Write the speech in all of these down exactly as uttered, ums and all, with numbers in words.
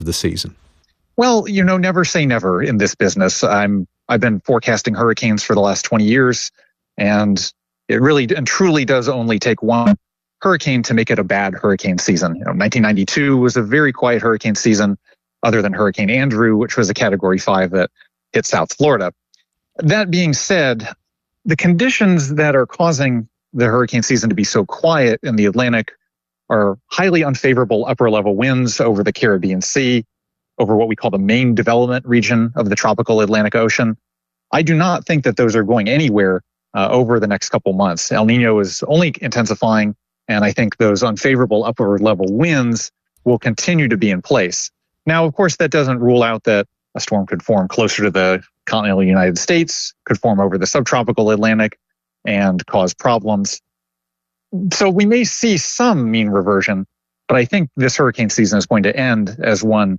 of the season? Well, you know, never say never in this business. I'm, I've been forecasting hurricanes for the last twenty years, and it really and truly does only take one hurricane to make it a bad hurricane season. You know, nineteen ninety-two was a very quiet hurricane season, other than Hurricane Andrew, which was a Category five that hit South Florida. That being said, the conditions that are causing the hurricane season to be so quiet in the Atlantic are highly unfavorable upper-level winds over the Caribbean Sea, over what we call the main development region of the tropical Atlantic Ocean. I do not think that those are going anywhere uh, over the next couple months. El Nino is only intensifying, and I think those unfavorable upper-level winds will continue to be in place. Now, of course, that doesn't rule out that a storm could form closer to the continental United States, could form over the subtropical Atlantic and cause problems. So we may see some mean reversion, but I think this hurricane season is going to end as one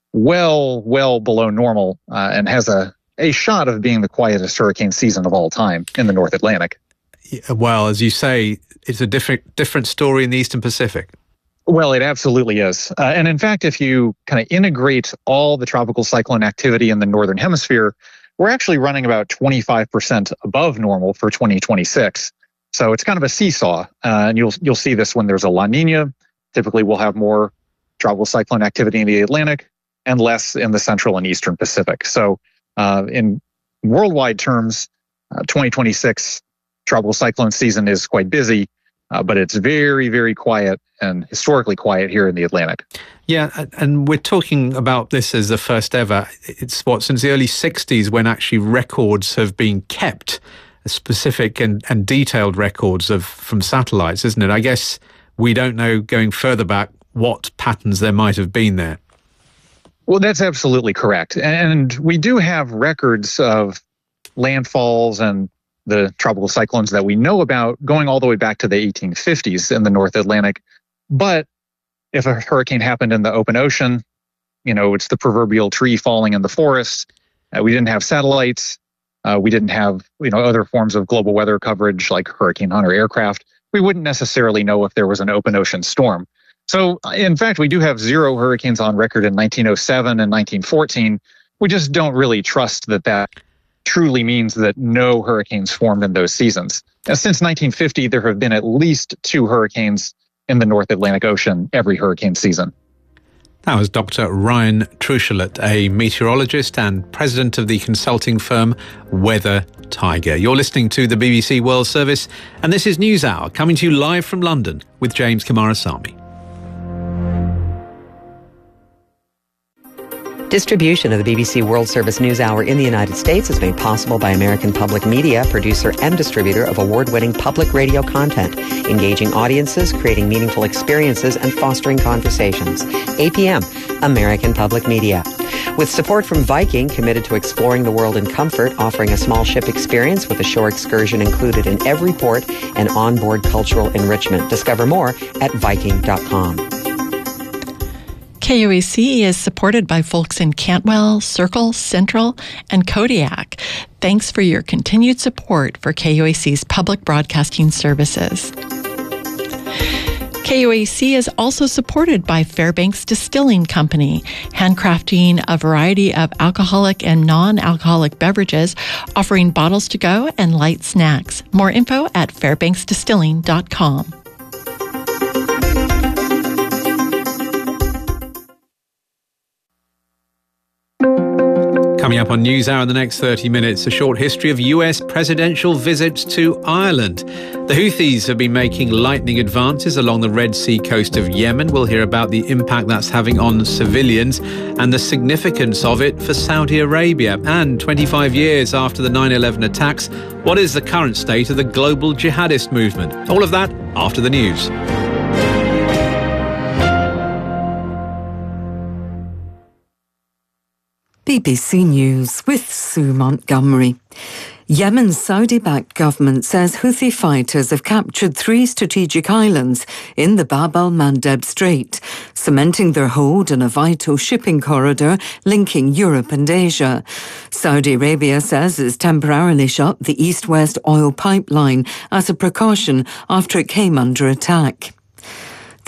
well, well below normal uh, and has a, a shot of being the quietest hurricane season of all time in the North Atlantic. Yeah, well, as you say, it's a different different story in the Eastern Pacific. Well, it absolutely is. Uh, and in fact, if you kind of integrate all the tropical cyclone activity in the Northern Hemisphere, we're actually running about twenty-five percent above normal for twenty twenty-six. So it's kind of a seesaw. Uh, and you'll you'll see this when there's a La Nina. Typically, we'll have more tropical cyclone activity in the Atlantic and less in the Central and Eastern Pacific. So uh, in worldwide terms, uh, twenty twenty-six tropical cyclone season is quite busy. Uh, but it's very, very quiet and historically quiet here in the Atlantic. Yeah, and we're talking about this as the first ever. It's what, since the early sixties when actually records have been kept, specific and, and detailed records of from satellites, isn't it? I guess we don't know going further back what patterns there might have been there. Well, that's absolutely correct. And we do have records of landfalls and the tropical cyclones that we know about going all the way back to the eighteen fifties in the North Atlantic. But if a hurricane happened in the open ocean, you know, it's the proverbial tree falling in the forest. Uh, we didn't have satellites. Uh, we didn't have, you know, other forms of global weather coverage like Hurricane Hunter aircraft. We wouldn't necessarily know if there was an open ocean storm. So, in fact, we do have zero hurricanes on record in nineteen oh seven and nineteen fourteen. We just don't really trust that that truly means that no hurricanes formed in those seasons. Now, since nineteen fifty, there have been at least two hurricanes in the North Atlantic Ocean every hurricane season. That was Doctor Ryan Truschelet, a meteorologist and president of the consulting firm Weather Tiger. You're listening to the B B C World Service, and this is NewsHour, coming to you live from London with James Kamarasamy. Distribution of the B B C World Service NewsHour in the United States is made possible by American Public Media, producer and distributor of award-winning public radio content, engaging audiences, creating meaningful experiences, and fostering conversations. A P M, American Public Media. With support from Viking, committed to exploring the world in comfort, offering a small ship experience with a shore excursion included in every port and onboard cultural enrichment. Discover more at viking dot com. K O A C is supported by folks in Cantwell, Circle, Central, and Kodiak. Thanks for your continued support for K O A C's public broadcasting services. K O A C is also supported by Fairbanks Distilling Company, handcrafting a variety of alcoholic and non-alcoholic beverages, offering bottles to go and light snacks. More info at fairbanks distilling dot com. Coming up on NewsHour in the next thirty minutes, a short history of U S presidential visits to Ireland. The Houthis have been making lightning advances along the Red Sea coast of Yemen. We'll hear about the impact that's having on civilians and the significance of it for Saudi Arabia. And twenty-five years after the nine eleven attacks, what is the current state of the global jihadist movement? All of that after the news. B B C News with Sue Montgomery. Yemen's Saudi-backed government says Houthi fighters have captured three strategic islands in the Bab al-Mandeb Strait, cementing their hold on a vital shipping corridor linking Europe and Asia. Saudi Arabia says it's temporarily shut the east-west oil pipeline as a precaution after it came under attack.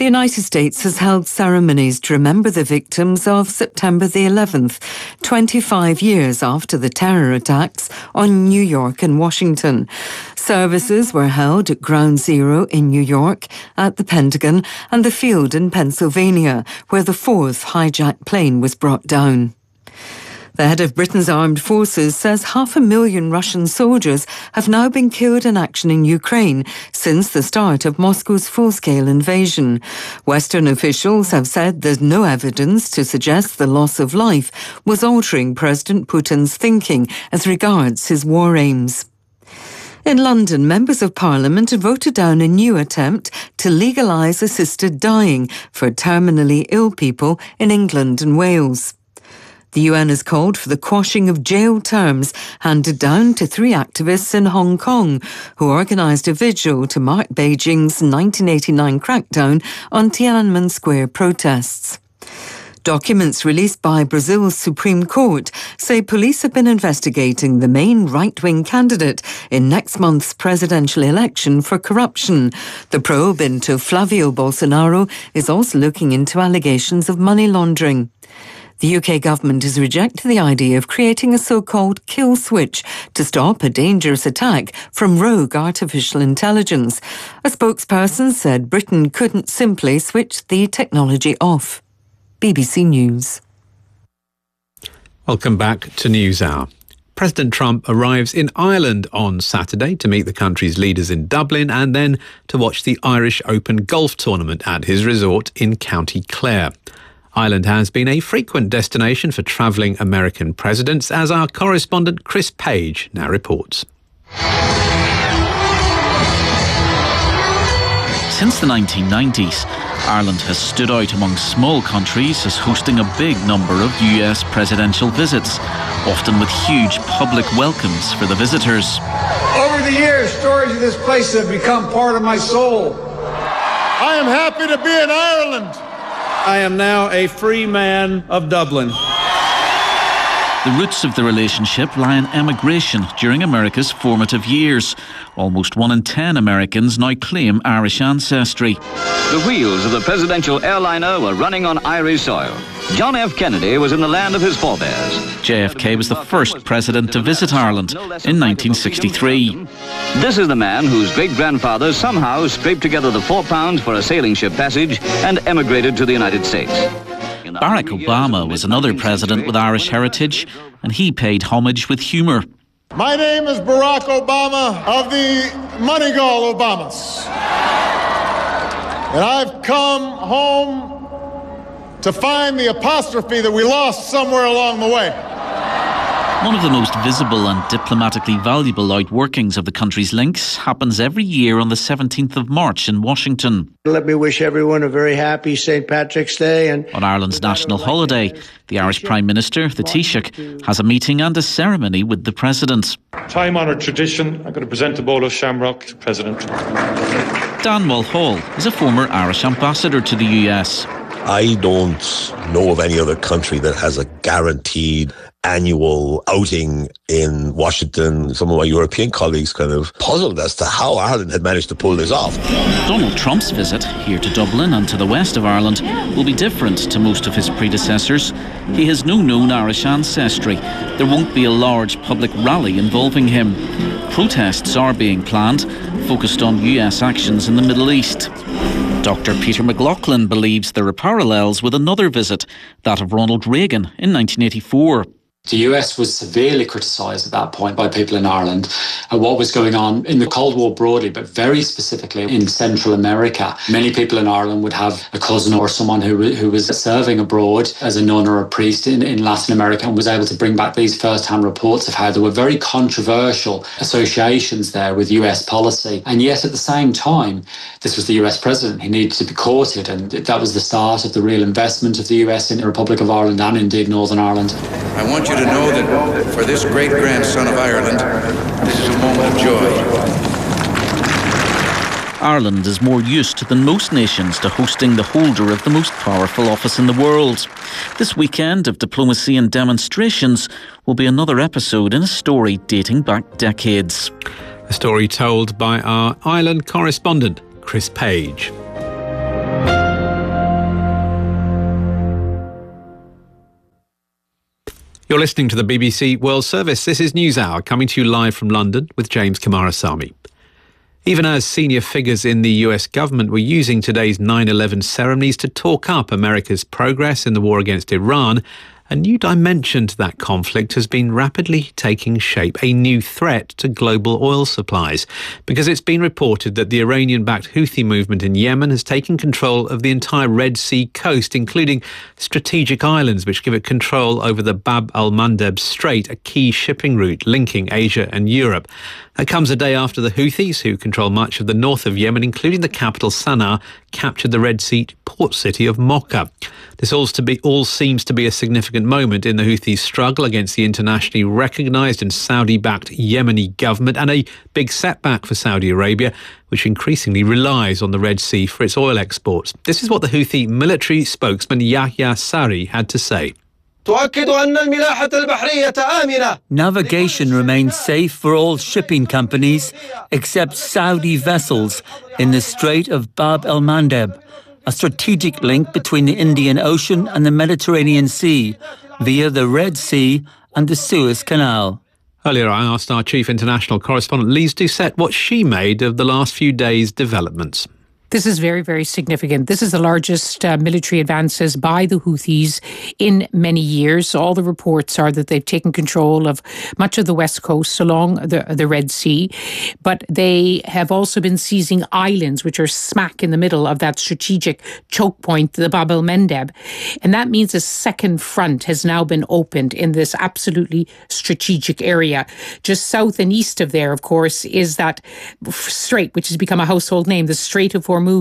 The United States has held ceremonies to remember the victims of September the eleventh, twenty-five years after the terror attacks on New York and Washington. Services were held at Ground Zero in New York, at the Pentagon, and the field in Pennsylvania, where the fourth hijacked plane was brought down. The head of Britain's armed forces says half a million Russian soldiers have now been killed in action in Ukraine since the start of Moscow's full-scale invasion. Western officials have said there's no evidence to suggest the loss of life was altering President Putin's thinking as regards his war aims. In London, members of Parliament had voted down a new attempt to legalise assisted dying for terminally ill people in England and Wales. The U N has called for the quashing of jail terms handed down to three activists in Hong Kong who organised a vigil to mark Beijing's nineteen eighty-nine crackdown on Tiananmen Square protests. Documents released by Brazil's Supreme Court say police have been investigating the main right-wing candidate in next month's presidential election for corruption. The probe into Flavio Bolsonaro is also looking into allegations of money laundering. The U K government has rejected the idea of creating a so-called kill switch to stop a dangerous attack from rogue artificial intelligence. A spokesperson said Britain couldn't simply switch the technology off. B B C News. Welcome back to NewsHour. President Trump arrives in Ireland on Saturday to meet the country's leaders in Dublin and then to watch the Irish Open golf tournament at his resort in County Clare. Ireland has been a frequent destination for travelling American presidents, as our correspondent Chris Page now reports. Since the nineteen nineties, Ireland has stood out among small countries as hosting a big number of U S presidential visits, often with huge public welcomes for the visitors. Over the years, stories of this place have become part of my soul. I am happy to be in Ireland. I am now a free man of Dublin. The roots of the relationship lie in emigration during America's formative years. Almost one in ten Americans now claim Irish ancestry. The wheels of the presidential airliner were running on Irish soil. John F. Kennedy was in the land of his forebears. J F K was the first president to visit Ireland in nineteen sixty-three. This is the man whose great-grandfather somehow scraped together the four pounds for a sailing ship passage and emigrated to the United States. Barack Obama was another president with Irish heritage, and he paid homage with humour. My name is Barack Obama of the Moneygall Obamas. And I've come home to find the apostrophe that we lost somewhere along the way. One of the most visible and diplomatically valuable outworkings of the country's links happens every year on the seventeenth of March in Washington. Let me wish everyone a very happy Saint Patrick's Day. And on Ireland's national holiday, the Irish Prime Minister, the Taoiseach, has a meeting and a ceremony with the President. Time-honoured tradition, I'm going to present a bowl of shamrock to President. Dan Mulhall is a former Irish ambassador to the U S. I don't know of any other country that has a guaranteed annual outing in Washington. Some of my European colleagues kind of puzzled as to how Ireland had managed to pull this off. Donald Trump's visit here to Dublin and to the west of Ireland will be different to most of his predecessors. He has no known Irish ancestry. There won't be a large public rally involving him. Protests are being planned, focused on U S actions in the Middle East. Doctor Peter McLaughlin believes there are parallels with another visit, that of Ronald Reagan in nineteen eighty-four. The U S was severely criticised at that point by people in Ireland at what was going on in the Cold War broadly, but very specifically in Central America. Many people in Ireland would have a cousin or someone who, who was serving abroad as a nun or a priest in, in Latin America and was able to bring back these first-hand reports of how there were very controversial associations there with U S policy. And yet at the same time, this was the U S president. He needed to be courted, and that was the start of the real investment of the U S in the Republic of Ireland and indeed Northern Ireland. I want you to know that for this great-grandson of Ireland, this is a moment of joy. Ireland is more used than most nations to hosting the holder of the most powerful office in the world. This weekend of diplomacy and demonstrations will be another episode in a story dating back decades. A story told by our Ireland correspondent, Chris Page. You're listening to the B B C World Service. This is NewsHour, coming to you live from London with James Kamarasamy. Even as senior figures in the U S government were using today's nine eleven ceremonies to talk up America's progress in the war against Iran, a new dimension to that conflict has been rapidly taking shape, a new threat to global oil supplies, because it's been reported that the Iranian-backed Houthi movement in Yemen has taken control of the entire Red Sea coast, including strategic islands which give it control over the Bab al-Mandeb Strait, a key shipping route linking Asia and Europe. That comes a day after the Houthis, who control much of the north of Yemen, including the capital Sana'a, captured the Red Sea port city of Mocha. This all, to be, all seems to be a significant moment in the Houthis' struggle against the internationally recognised and Saudi-backed Yemeni government, and a big setback for Saudi Arabia, which increasingly relies on the Red Sea for its oil exports. This is what the Houthi military spokesman Yahya Sari had to say. Navigation remains safe for all shipping companies except Saudi vessels in the Strait of Bab el-Mandeb, a strategic link between the Indian Ocean and the Mediterranean Sea via the Red Sea and the Suez Canal. Earlier, I asked our chief international correspondent Lise Doucette what she made of the last few days' developments. This is very, very significant. This is the largest uh, military advances by the Houthis in many years. All the reports are that they've taken control of much of the west coast along the, the Red Sea. But they have also been seizing islands, which are smack in the middle of that strategic choke point, the Bab el-Mandeb. And that means a second front has now been opened in this absolutely strategic area. Just south and east of there, of course, is that strait, which has become a household name, the Strait of Hormuz,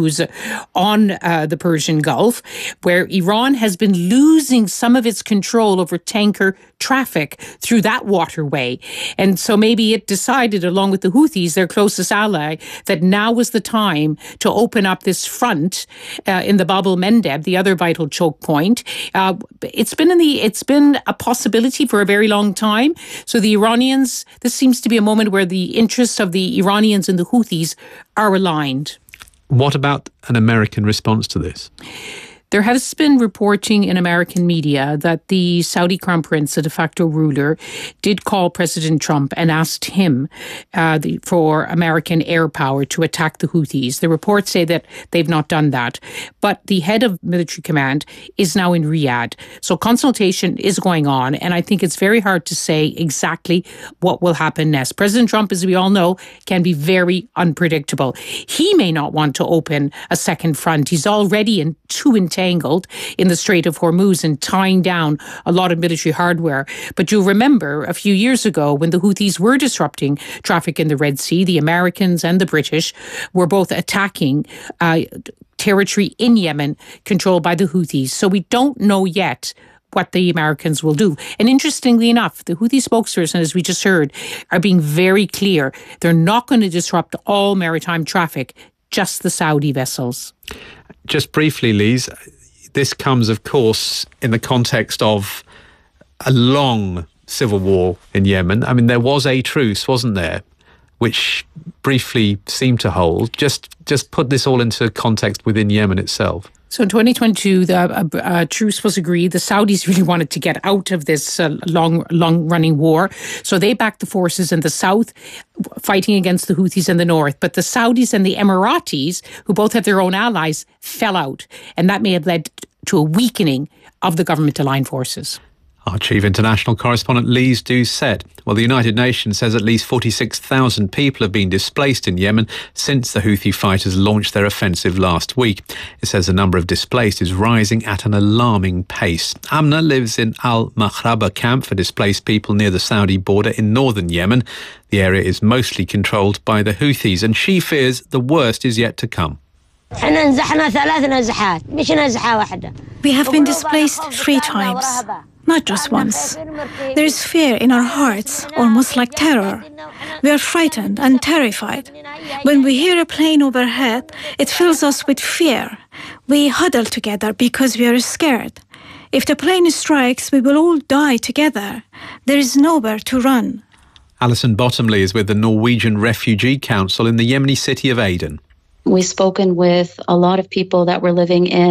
on uh, the Persian Gulf, where Iran has been losing some of its control over tanker traffic through that waterway. And so maybe it decided, along with the Houthis, their closest ally, that now was the time to open up this front uh, in the Bab el-Mandeb, the other vital choke point. Uh, it's been in the it's been a possibility for a very long time. So the Iranians, this seems to be a moment where the interests of the Iranians and the Houthis are aligned. What about an American response to this? There has been reporting in American media that the Saudi Crown Prince, the de facto ruler, did call President Trump and asked him uh, the, for American air power to attack the Houthis. The reports say that they've not done that. But the head of military command is now in Riyadh. So consultation is going on. And I think it's very hard to say exactly what will happen next. President Trump, as we all know, can be very unpredictable. He may not want to open a second front. He's already in too intense entangled in the Strait of Hormuz and tying down a lot of military hardware. But you'll remember a few years ago when the Houthis were disrupting traffic in the Red Sea, the Americans and the British were both attacking uh, territory in Yemen controlled by the Houthis. So we don't know yet what the Americans will do. And interestingly enough, the Houthi spokesperson, as we just heard, are being very clear. They're not going to disrupt all maritime traffic, just the Saudi vessels. Just briefly, Lise, this comes, of course, in the context of a long civil war in Yemen. I mean, there was a truce, wasn't there, which briefly seemed to hold. Just, just put this all into context within Yemen itself. So in twenty twenty-two, the uh, uh, truce was agreed. The Saudis really wanted to get out of this uh, long, long-running war. So they backed the forces in the south, fighting against the Houthis in the north. But the Saudis and the Emiratis, who both have their own allies, fell out. And that may have led to a weakening of the government-aligned forces. Our chief international correspondent, Lise Doucette. Well, the United Nations says at least forty-six thousand people have been displaced in Yemen since the Houthi fighters launched their offensive last week. It says the number of displaced is rising at an alarming pace. Amna lives in Al-Makhraba camp for displaced people near the Saudi border in northern Yemen. The area is mostly controlled by the Houthis, and she fears the worst is yet to come. We have been displaced three times, not just once. There is fear in our hearts, almost like terror. We are frightened and terrified. When we hear a plane overhead, it fills us with fear. We huddle together because we are scared. If the plane strikes, we will all die together. There is nowhere to run. Alison Bottomley is with the Norwegian Refugee Council in the Yemeni city of Aden. We've spoken with a lot of people that were living in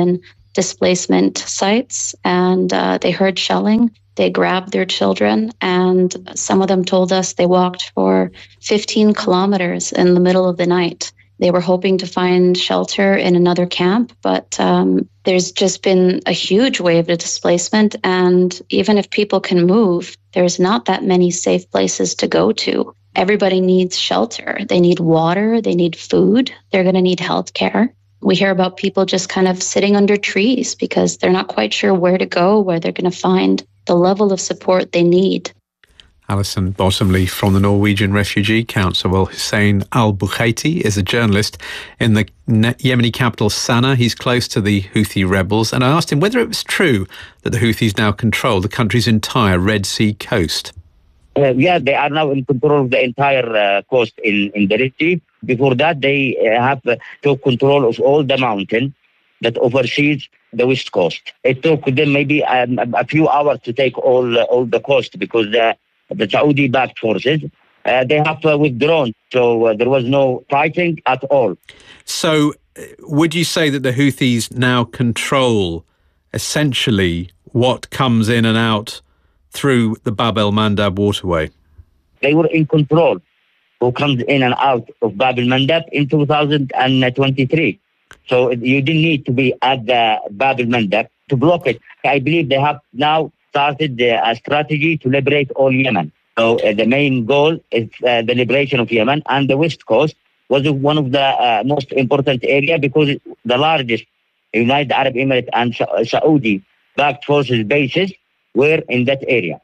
displacement sites, and uh, they heard shelling. They grabbed their children, and some of them told us they walked for fifteen kilometers in the middle of the night. They were hoping to find shelter in another camp, but um, there's just been a huge wave of displacement. And even if people can move, there's not that many safe places to go to. Everybody needs shelter. They need water. They need food. They're going to need health care. We hear about people just kind of sitting under trees because they're not quite sure where to go, where they're going to find the level of support they need. Alison Bottomley from the Norwegian Refugee Council. Well, Hussein al-Bukhaiti is a journalist in the Yemeni capital Sana'a. He's close to the Houthi rebels, and I asked him whether it was true that the Houthis now control the country's entire Red Sea coast. Uh, yeah, they are now in control of the entire uh, coast in, in the Red Sea. Before that, they uh, have uh, took control of all the mountain that oversees the west coast. It took them maybe um, a few hours to take all uh, all the coast because the, the Saudi-backed forces, uh, they have uh, withdrawn. So uh, there was no fighting at all. So uh, would you say that the Houthis now control essentially what comes in and out through the Bab el-Mandab waterway? They were in control who comes in and out of Bab el-Mandab in two thousand twenty-three. So you didn't need to be at the Bab el-Mandab to block it. I believe they have now started a strategy to liberate all Yemen. So uh, the main goal is uh, the liberation of Yemen, and the west coast was one of the uh, most important areas because the largest United Arab Emirates and Sa- Saudi-backed forces bases were in that area.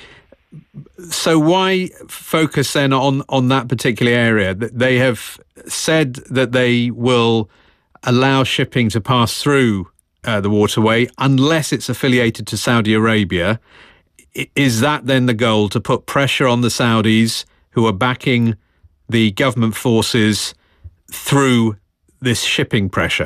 So why focus then on, on that particular area? They have said that they will allow shipping to pass through uh, the waterway unless it's affiliated to Saudi Arabia. Is that then the goal, to put pressure on the Saudis who are backing the government forces through this shipping pressure?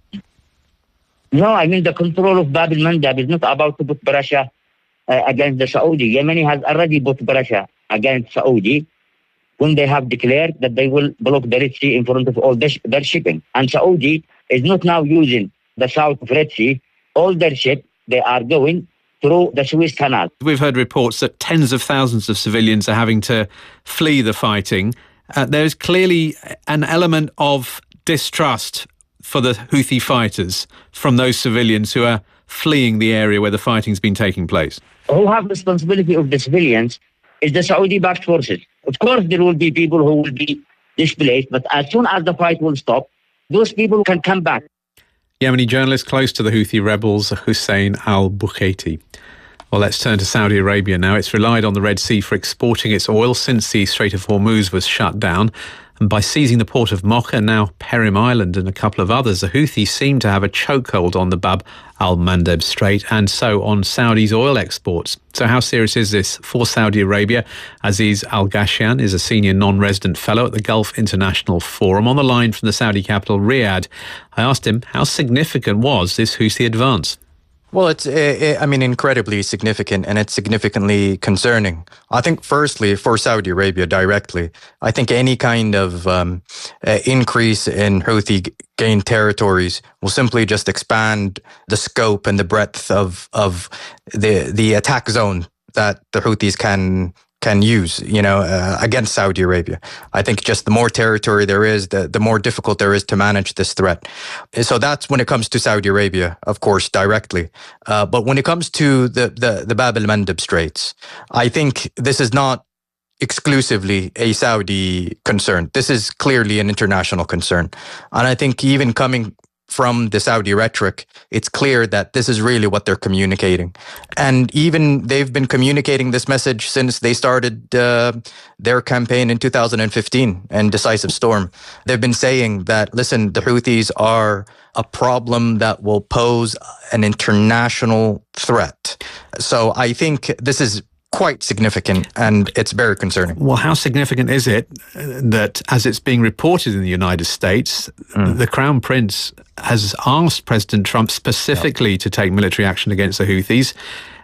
No, I mean the control of Bab el-Mandab is not about to put pressure uh, against the Saudi. Yemeni has already put pressure against Saudi when they have declared that they will block the Red Sea in front of all their, their shipping. And Saudi is not now using the south of Red Sea. All their ships, they are going through the Suez Canal. We've heard reports that tens of thousands of civilians are having to flee the fighting. Uh, there's clearly an element of distrust for the Houthi fighters from those civilians who are fleeing the area where the fighting's been taking place. Who have responsibility of the civilians is the Saudi-backed forces. Of course, there will be people who will be displaced, but as soon as the fight will stop, those people can come back. Yemeni journalist close to the Houthi rebels, Hussein al-Bukhaiti. Well, let's turn to Saudi Arabia now. It's relied on the Red Sea for exporting its oil since the Strait of Hormuz was shut down. And by seizing the port of Mocha, now Perim Island and a couple of others, the Houthis seem to have a chokehold on the Bab al-Mandeb Strait and so on Saudi's oil exports. So how serious is this for Saudi Arabia? Aziz Al-Ghashian is a senior non-resident fellow at the Gulf International Forum. On the line from the Saudi capital, Riyadh, I asked him how significant was this Houthi advance? Well, it's, uh, I mean, incredibly significant, and it's significantly concerning. I think, firstly, for Saudi Arabia directly, I think any kind of um, uh, increase in Houthi gained territories will simply just expand the scope and the breadth of of the the attack zone that the Houthis can can use, you know, uh, against Saudi Arabia. I think just the more territory there is, the, the more difficult there is to manage this threat. So that's when it comes to Saudi Arabia, of course, directly. Uh, but when it comes to the, the, the Bab el-Mandeb Straits, I think this is not exclusively a Saudi concern. This is clearly an international concern. And I think even coming from the Saudi rhetoric, it's clear that this is really what they're communicating. And even they've been communicating this message since they started uh, their campaign in two thousand fifteen and Decisive Storm. They've been saying that, listen, the Houthis are a problem that will pose an international threat. So I think this is quite significant, and it's very concerning. Well, how significant is it that, as it's being reported in the United States, mm. the Crown Prince has asked President Trump specifically yep. to take military action against the Houthis,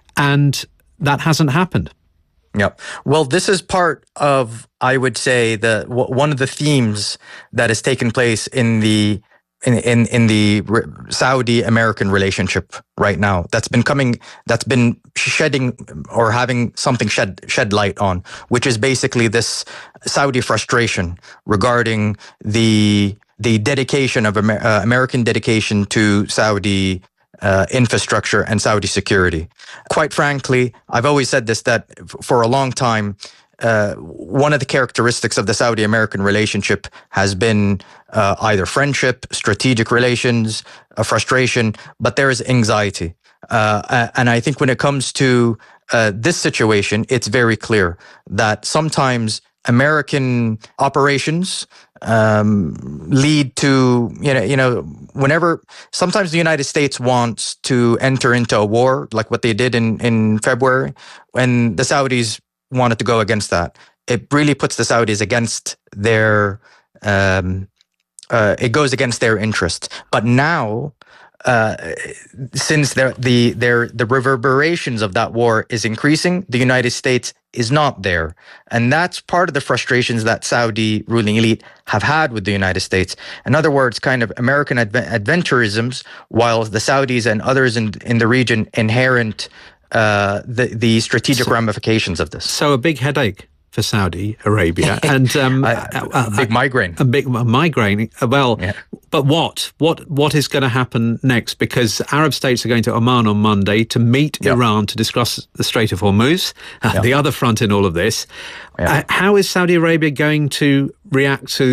and that hasn't happened? Yep. Well, this is part of, I would say, the one of the themes that has taken place in the in in, in the Saudi-American relationship right now that's been coming, that's been shedding or having something shed shed light on, which is basically this Saudi frustration regarding the the dedication of Amer- uh, American dedication to Saudi uh, infrastructure and Saudi security. Quite frankly, I've always said this, that f- for a long time, uh, one of the characteristics of the Saudi-American relationship has been uh, either friendship, strategic relations, a frustration, but there is anxiety. Uh, and I think when it comes to uh, this situation, it's very clear that sometimes American operations um, lead to, you know, you know, whenever, sometimes the United States wants to enter into a war, like what they did in, in February, when the Saudis wanted to go against that. It really puts the Saudis against their, um, uh, it goes against their interests. But now, Uh, since the the their the reverberations of that war is increasing, the United States is not there, and that's part of the frustrations that Saudi ruling elite have had with the United States. In other words, kind of American adve- adventurisms, while the Saudis and others in in the region inherent uh, the the strategic so, ramifications of this. So a big headache for Saudi Arabia, and um, a, a, a big migraine. A big migraine. Well, yeah. But what? What? What is going to happen next? Because Arab states are going to Oman on Monday to meet yep. Iran to discuss the Strait of Hormuz, uh, yep. the other front in all of this. Yep. Uh, how is Saudi Arabia going to react to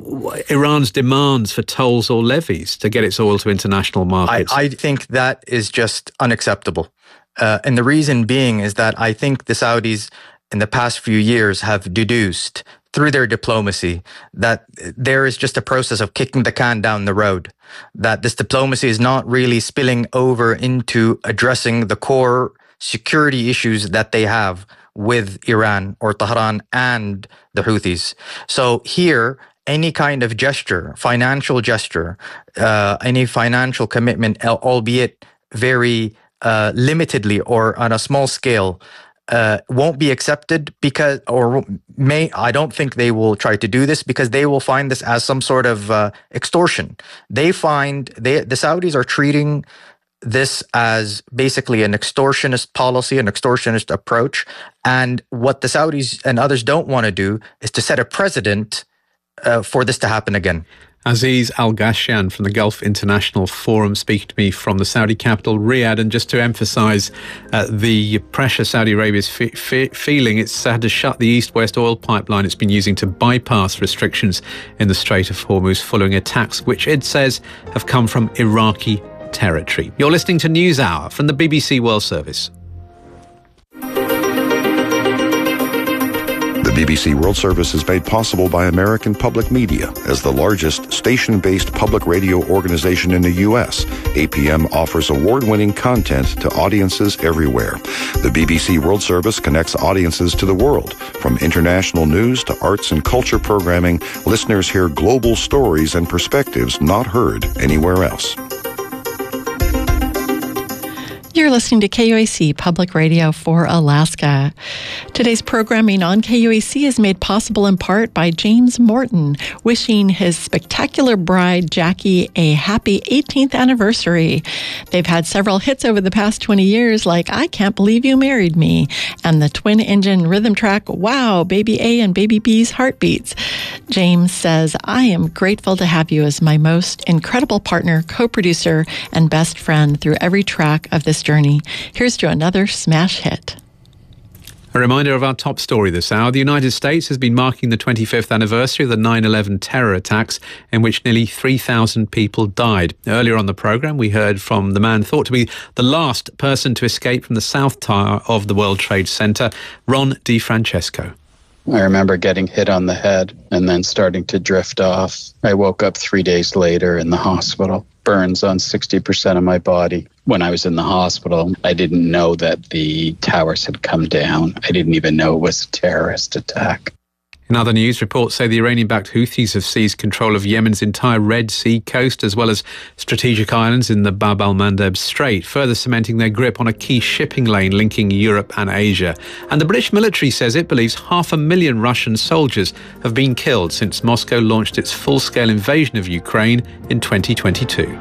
Iran's demands for tolls or levies to get its oil to international markets? I, I think that is just unacceptable. Uh, and the reason being is that I think the Saudis in the past few years have deduced through their diplomacy that there is just a process of kicking the can down the road, that this diplomacy is not really spilling over into addressing the core security issues that they have with Iran or Tehran and the Houthis. So here, any kind of gesture, financial gesture, uh, any financial commitment, albeit very uh, limitedly or on a small scale, Uh, won't be accepted because, or may, I don't think they will try to do this because they will find this as some sort of uh, extortion. They find, they, the Saudis are treating this as basically an extortionist policy, an extortionist approach. And what the Saudis and others don't want to do is to set a precedent uh, for this to happen again. Aziz Al-Ghashyan from the Gulf International Forum speaking to me from the Saudi capital, Riyadh. And just to emphasise uh, the pressure Saudi Arabia is fe- fe- feeling, it's had to shut the east-west oil pipeline it's been using to bypass restrictions in the Strait of Hormuz following attacks which it says have come from Iraqi territory. You're listening to NewsHour from the B B C World Service. The B B C World Service is made possible by American Public Media. As the largest station-based public radio organization in the U S, A P M offers award-winning content to audiences everywhere. The B B C World Service connects audiences to the world. From international news to arts and culture programming, listeners hear global stories and perspectives not heard anywhere else. You're listening to K U A C Public Radio for Alaska. Today's programming on K U A C is made possible in part by James Morton, wishing his spectacular bride, Jackie, a happy eighteenth anniversary. They've had several hits over the past twenty years, like I Can't Believe You Married Me, and the twin-engine rhythm track, Wow, Baby A and Baby B's Heartbeats. James says, I am grateful to have you as my most incredible partner, co-producer, and best friend through every track of this journey. Here's to another smash hit. A reminder of our top story this hour. The United States has been marking the twenty-fifth anniversary of the nine eleven terror attacks in which nearly three thousand people died. Earlier on the programme, we heard from the man thought to be the last person to escape from the South Tower of the World Trade Center, Ron DeFrancesco. I remember getting hit on the head and then starting to drift off. I woke up three days later in the hospital. Burns on sixty percent of my body. When I was in the hospital, I didn't know that the towers had come down. I didn't even know it was a terrorist attack. In other news, reports say the Iranian-backed Houthis have seized control of Yemen's entire Red Sea coast, as well as strategic islands in the Bab al-Mandeb Strait, further cementing their grip on a key shipping lane linking Europe and Asia. And the British military says it believes half a million Russian soldiers have been killed since Moscow launched its full-scale invasion of Ukraine in twenty twenty-two.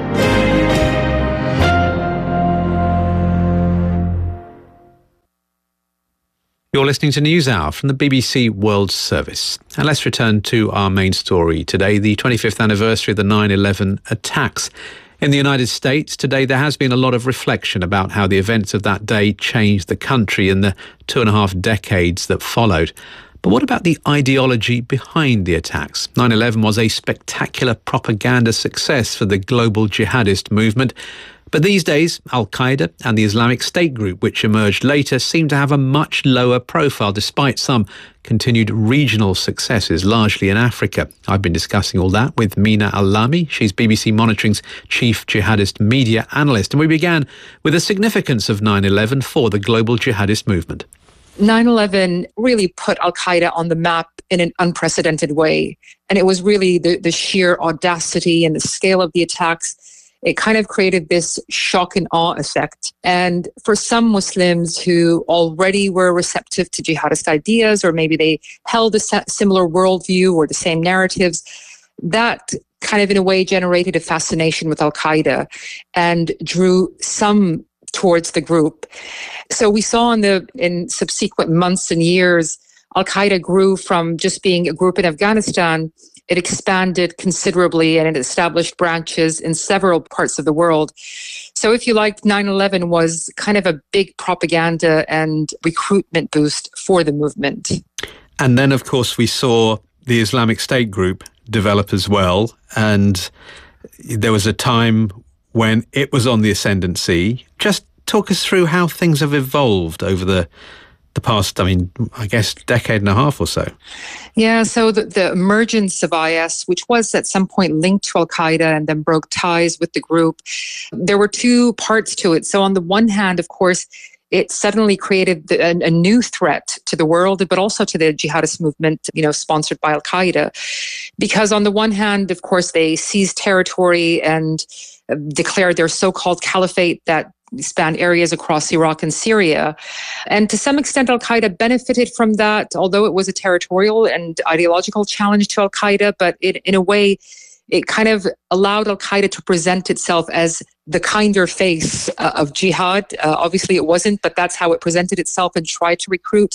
You're listening to NewsHour from the B B C World Service. And let's return to our main story today, the twenty-fifth anniversary of the nine eleven attacks. In the United States today, there has been a lot of reflection about how the events of that day changed the country in the two and a half decades that followed. But what about the ideology behind the attacks? nine eleven was a spectacular propaganda success for the global jihadist movement. But these days, Al-Qaeda and the Islamic State group, which emerged later, seem to have a much lower profile, despite some continued regional successes, largely in Africa. I've been discussing all that with Mina Al-Lami. She's B B C Monitoring's chief jihadist media analyst. And we began with the significance of nine eleven for the global jihadist movement. nine eleven really put Al-Qaeda on the map in an unprecedented way. And it was really the, the sheer audacity and the scale of the attacks. It kind of created this shock and awe effect. And for some Muslims who already were receptive to jihadist ideas, or maybe they held a similar worldview or the same narratives, that kind of in a way generated a fascination with Al-Qaeda and drew some towards the group. So we saw in the in subsequent months and years, Al-Qaeda grew from just being a group in Afghanistan. It expanded considerably and it established branches in several parts of the world. So if you like, nine eleven was kind of a big propaganda and recruitment boost for the movement. And then, of course, we saw the Islamic State group develop as well. And there was a time when it was on the ascendancy. Just talk us through how things have evolved over the the past, I mean, I guess, decade and a half or so. Yeah, so the, the emergence of I S, which was at some point linked to Al-Qaeda and then broke ties with the group, there were two parts to it. So on the one hand, of course, it suddenly created the, a, a new threat to the world, but also to the jihadist movement, you know, sponsored by Al-Qaeda. Because on the one hand, of course, they seized territory and uh, declared their so-called caliphate that spanned areas across Iraq and Syria. And to some extent, Al-Qaeda benefited from that, although it was a territorial and ideological challenge to Al-Qaeda, but it, in a way, it kind of allowed Al-Qaeda to present itself as the kinder face uh, of jihad. Uh, obviously it wasn't, but that's how it presented itself and tried to recruit.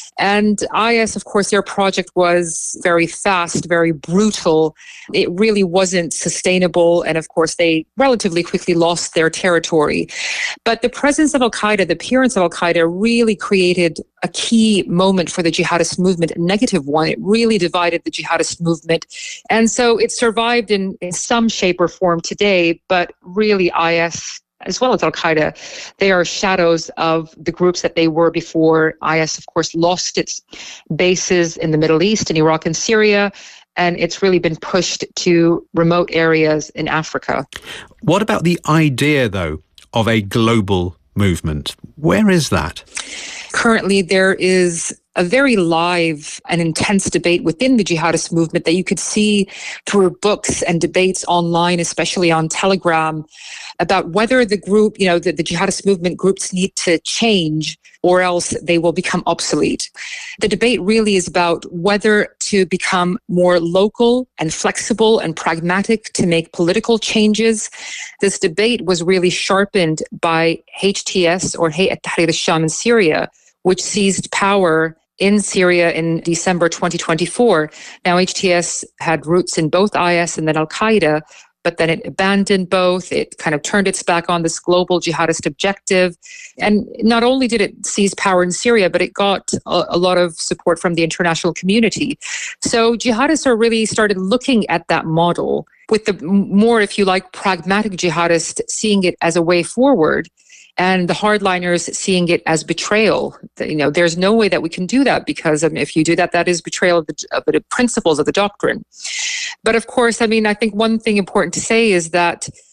And I S, of course, their project was very fast, very brutal. It really wasn't sustainable. And of course, they relatively quickly lost their territory. But the presence of Al-Qaeda, the appearance of Al-Qaeda really created a key moment for the jihadist movement, a negative one. It really divided the jihadist movement. And so it survived in, in some shape or form today, but really I S, as well as Al-Qaeda, they are shadows of the groups that they were before. I S, of course, lost its bases in the Middle East, in Iraq and Syria, and it's really been pushed to remote areas in Africa. What about the idea, though, of a global movement? Where is that? Currently, there is a very live and intense debate within the jihadist movement that you could see through books and debates online, especially on Telegram, about whether the group, you know, the, the jihadist movement groups need to change or else they will become obsolete. The debate really is about whether to become more local and flexible and pragmatic to make political changes. This debate was really sharpened by H T S, or Hayat Tahrir al-Sham in Syria, which seized power in Syria in December twenty twenty-four. Now, H T S had roots in both I S and then Al-Qaeda, but then it abandoned both. It kind of turned its back on this global jihadist objective. And not only did it seize power in Syria, but it got a, a lot of support from the international community. So jihadists are really started looking at that model with the more, if you like, pragmatic jihadists seeing it as a way forward, and the hardliners seeing it as betrayal. You know, there's no way that we can do that, because um, if you do that, that is betrayal of the, of the principles of the doctrine. But of course, I mean, I think one thing important to say is that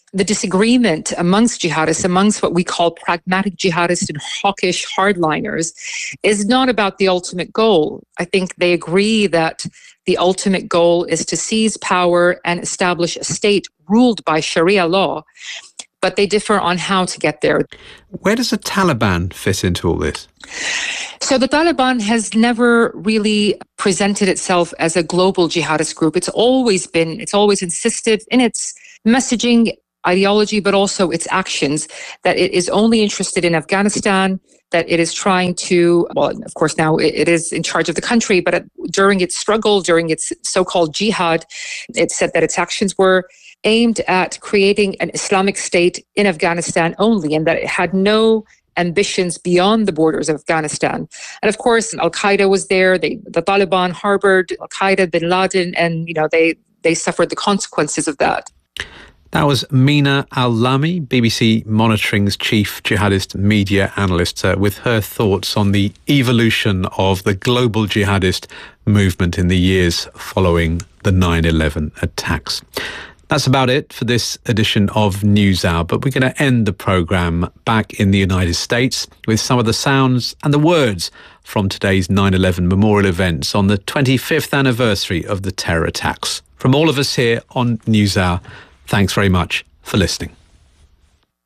the disagreement amongst jihadists, amongst what we call pragmatic jihadists and hawkish hardliners, is not about the ultimate goal. I think they agree that the ultimate goal is to seize power and establish a state ruled by Sharia law, but they differ on how to get there. Where does the Taliban fit into all this? So the Taliban has never really presented itself as a global jihadist group. It's always been, it's always insisted in its messaging, ideology, but also its actions, that it is only interested in Afghanistan, that it is trying to, well, of course now it, it is in charge of the country, but during its struggle, during its so-called jihad, it said that its actions were aimed at creating an Islamic state in Afghanistan only, and that it had no ambitions beyond the borders of Afghanistan. And of course, Al-Qaeda was there, they, the Taliban harbored Al-Qaeda, bin Laden, and you know they, they suffered the consequences of that. That was Mina Al-Lami, B B C Monitoring's chief jihadist media analyst, uh, with her thoughts on the evolution of the global jihadist movement in the years following the nine eleven attacks. That's about it for this edition of NewsHour, but we're going to end the programme back in the United States with some of the sounds and the words from today's nine eleven memorial events on the twenty-fifth anniversary of the terror attacks. From all of us here on NewsHour, thanks very much for listening.